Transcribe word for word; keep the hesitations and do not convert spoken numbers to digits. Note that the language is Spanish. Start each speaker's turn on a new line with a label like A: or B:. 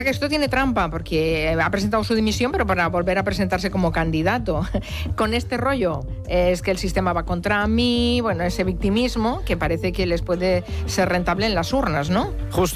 A: que esto tiene trampa, porque ha presentado su dimisión, pero para volver a presentarse como candidato. Con este rollo, es que el sistema va contra mí, bueno, ese victimismo que parece que les puede ser rentable en las urnas, ¿no?
B: Justo.